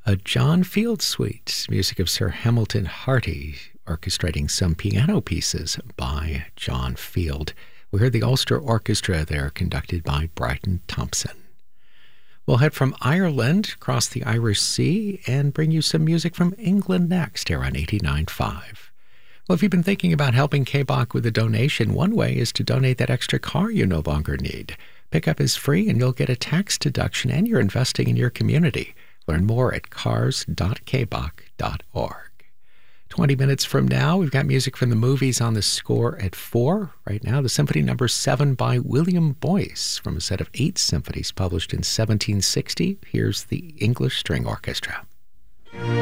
A John Field Suite, music of Sir Hamilton Harty, orchestrating some piano pieces by John Field. We heard the Ulster Orchestra there, conducted by Bryton Thompson. We'll head from Ireland across the Irish Sea and bring you some music from England next here on 89.5. Well, if you've been thinking about helping KBOC with a donation, one way is to donate that extra car you no longer need. Pickup is free and you'll get a tax deduction, and you're investing in your community. Learn more at cars.kboc.org. 20 minutes from now, we've got music from the movies on the score at 4. Right now, the Symphony No. 7 by William Boyce from a set of 8 symphonies published in 1760. Here's the English String Orchestra.